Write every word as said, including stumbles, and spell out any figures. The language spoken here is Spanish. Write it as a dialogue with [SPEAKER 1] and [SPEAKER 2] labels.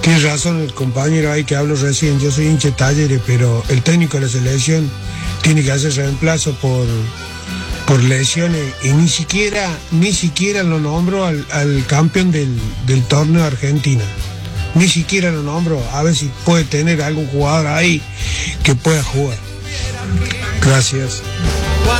[SPEAKER 1] Tiene razón el compañero ahí que habló recién, yo soy hincha de Talleres, pero el técnico de la selección tiene que hacer reemplazo por, por lesiones y ni siquiera, ni siquiera lo nombro al, al campeón del, del torneo Argentina. Ni siquiera lo nombro, a ver si puede tener algún jugador ahí que pueda jugar. Gracias.